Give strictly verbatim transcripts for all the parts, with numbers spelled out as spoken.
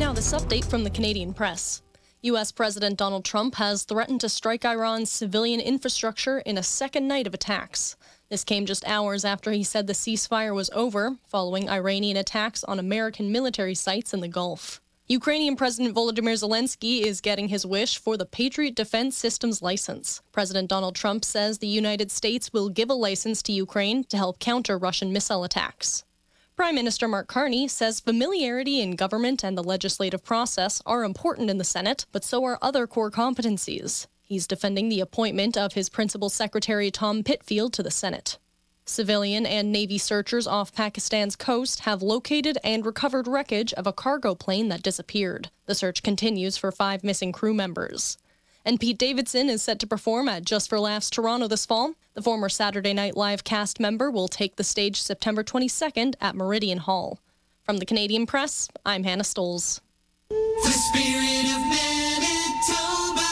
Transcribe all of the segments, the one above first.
Now, this update from the Canadian press. U S President Donald Trump has threatened to strike Iran's civilian infrastructure in a second night of attacks. This came just hours after he said the ceasefire was over, following Iranian attacks on American military sites in the Gulf. Ukrainian President Volodymyr Zelensky is getting his wish for the Patriot Defense Systems license. President Donald Trump says the United States will give a license to Ukraine to help counter Russian missile attacks. Prime Minister Mark Carney says familiarity in government and the legislative process are important in the Senate, but so are other core competencies. He's defending the appointment of his principal secretary Tom Pitfield to the Senate. Civilian and Navy searchers off Pakistan's coast have located and recovered wreckage of a cargo plane that disappeared. The search continues for five missing crew members. And Pete Davidson is set to perform at Just for Laughs Toronto this fall. The former Saturday Night Live cast member will take the stage September twenty-second at Meridian Hall. From the Canadian Press, I'm Hannah Stoles. The spirit of Manitoba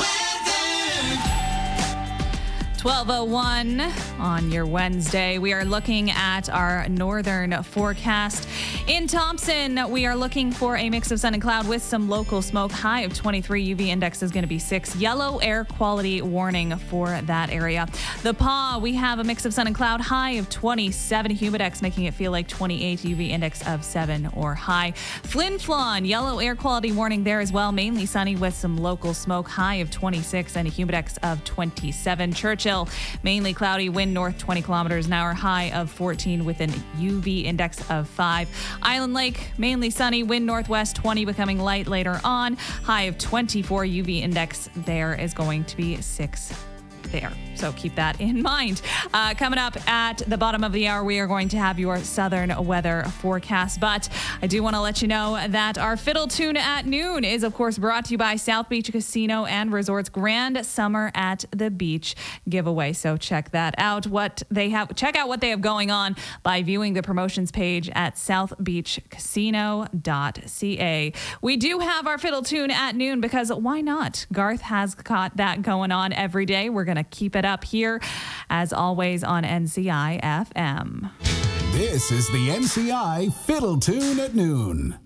weather. twelve oh one on your Wednesday. We are looking at our northern forecast. In Thompson, we are looking for a mix of sun and cloud with some local smoke. High of twenty-three. U V index is going to be six. Yellow air quality warning for that area. The Paw, we have a mix of sun and cloud. High of twenty-seven. Humidex making it feel like twenty-eight. U V index of seven or high. Flin Flon, yellow air quality warning there as well. Mainly sunny with some local smoke. High of twenty-six and a humidex of twenty-seven. Churchill, mainly cloudy, wind north twenty kilometers an hour. High of fourteen with an U V index of five. Island Lake, mainly sunny, wind northwest twenty, becoming light later on. High of twenty-four. U V index there is going to be six there. So keep that in mind. Uh, coming up at the bottom of the hour, we are going to have your southern weather forecast. But I do want to let you know that our Fiddle Tune at Noon is, of course, brought to you by South Beach Casino and Resort's Grand Summer at the Beach giveaway. So check that out. What they have, check out what they have going on by viewing the promotions page at south beach casino dot c a. We do have our Fiddle Tune at Noon because why not? Garth has got that going on every day. We're going to keep it up here, as always, on N C I F M. This is the N C I Fiddle Tune at Noon.